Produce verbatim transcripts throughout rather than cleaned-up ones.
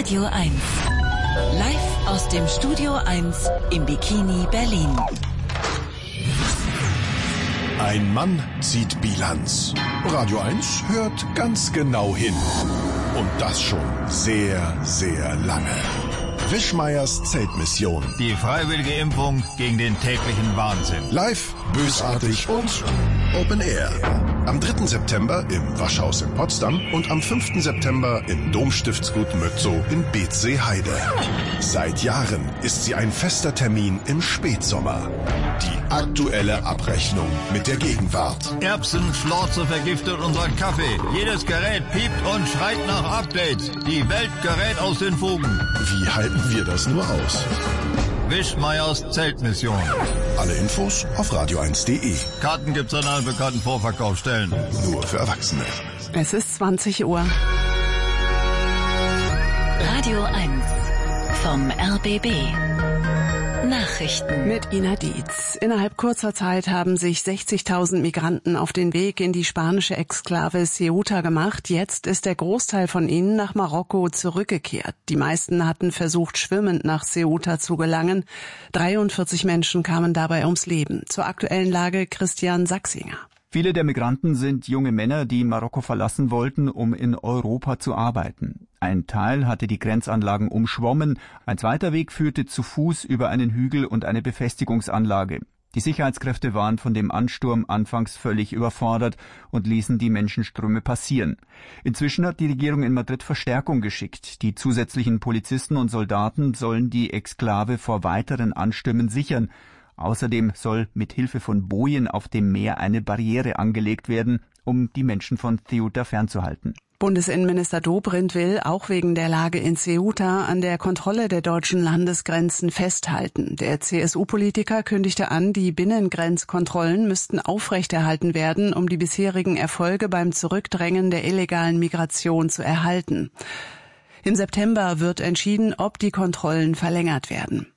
Radio eins. Live aus dem Studio eins im Bikini Berlin. Ein Mann zieht Bilanz. Radio eins hört ganz genau hin. Und das schon sehr, sehr lange. Wischmeiers Zeltmission. Die freiwillige Impfung gegen den täglichen Wahnsinn. Live, bösartig und Open Air. Am dritten September im Waschhaus in Potsdam und am fünften September im Domstiftsgut Mötzow in Beetzsee-Heide. Seit Jahren ist sie ein fester Termin im Spätsommer. Die aktuelle Abrechnung mit der Gegenwart. Erbsenschlorze vergiftet unseren Kaffee. Jedes Gerät piept und schreit nach Updates. Die Welt gerät aus den Fugen. Wie halten wir das nur aus? Wischmeiers Zeltmission. Alle Infos auf radio eins punkt de. Karten gibt's an allen bekannten Vorverkaufsstellen. Nur für Erwachsene. Es ist zwanzig Uhr. Radio eins vom R B B. Nachrichten mit Ina Dietz. Innerhalb kurzer Zeit haben sich sechzigtausend Migranten auf den Weg in die spanische Exklave Ceuta gemacht. Jetzt ist der Großteil von ihnen nach Marokko zurückgekehrt. Die meisten hatten versucht, schwimmend nach Ceuta zu gelangen. dreiundvierzig Menschen kamen dabei ums Leben. Zur aktuellen Lage Christian Sachsinger. Viele der Migranten sind junge Männer, die Marokko verlassen wollten, um in Europa zu arbeiten. Ein Teil hatte die Grenzanlagen umschwommen, ein zweiter Weg führte zu Fuß über einen Hügel und eine Befestigungsanlage. Die Sicherheitskräfte waren von dem Ansturm anfangs völlig überfordert und ließen die Menschenströme passieren. Inzwischen hat die Regierung in Madrid Verstärkung geschickt. Die zusätzlichen Polizisten und Soldaten sollen die Exklave vor weiteren Anstürmen sichern. Außerdem soll mit Hilfe von Bojen auf dem Meer eine Barriere angelegt werden, um die Menschen von Ceuta fernzuhalten. Bundesinnenminister Dobrindt will auch wegen der Lage in Ceuta an der Kontrolle der deutschen Landesgrenzen festhalten. Der C S U-Politiker kündigte an, die Binnengrenzkontrollen müssten aufrechterhalten werden, um die bisherigen Erfolge beim Zurückdrängen der illegalen Migration zu erhalten. Im September wird entschieden, ob die Kontrollen verlängert werden.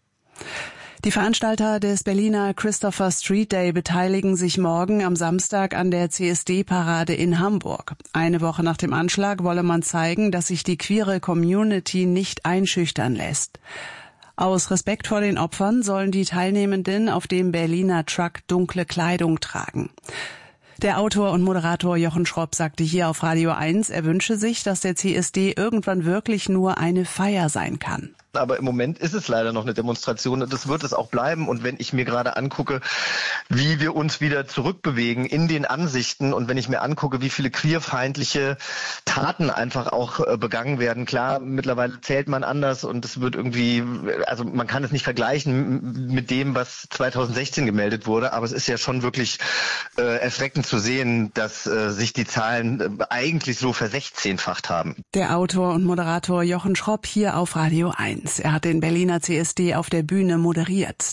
Die Veranstalter des Berliner Christopher Street Day beteiligen sich morgen am Samstag an der C S D-Parade in Hamburg. Eine Woche nach dem Anschlag wolle man zeigen, dass sich die queere Community nicht einschüchtern lässt. Aus Respekt vor den Opfern sollen die Teilnehmenden auf dem Berliner Truck dunkle Kleidung tragen. Der Autor und Moderator Jochen Schropp sagte hier auf Radio eins, er wünsche sich, dass der C S D irgendwann wirklich nur eine Feier sein kann. Aber im Moment ist es leider noch eine Demonstration und das wird es auch bleiben. Und wenn ich mir gerade angucke, wie wir uns wieder zurückbewegen in den Ansichten und wenn ich mir angucke, wie viele queerfeindliche Taten einfach auch äh, begangen werden, klar, mittlerweile zählt man anders und es wird irgendwie, also man kann es nicht vergleichen mit dem, was zweitausendsechzehn gemeldet wurde, aber es ist ja schon wirklich äh, erschreckend zu sehen, dass äh, sich die Zahlen äh, eigentlich so versechzehnfacht haben. Der Autor und Moderator Jochen Schropp hier auf Radio eins. Er hat den Berliner C S D auf der Bühne moderiert.